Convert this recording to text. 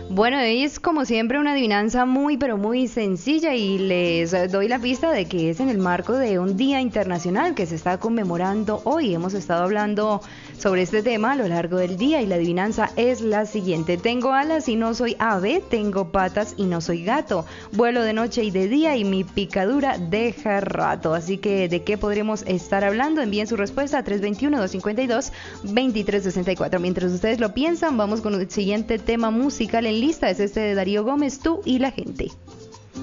Bueno, es como siempre una adivinanza muy pero muy sencilla y les doy la pista de que es en el marco de un día internacional que se está conmemorando hoy. Hemos estado hablando sobre este tema a lo largo del día y la adivinanza es la siguiente. Tengo alas y no soy ave, tengo patas y no soy gato, vuelo de noche y de día y mi picadura deja rato. Así que, ¿de qué podremos estar hablando? Envíen su respuesta a 321-252-2364. Mientras ustedes lo piensan, vamos con el siguiente tema musical en lista. Es este de Darío Gómez, Tú y la gente.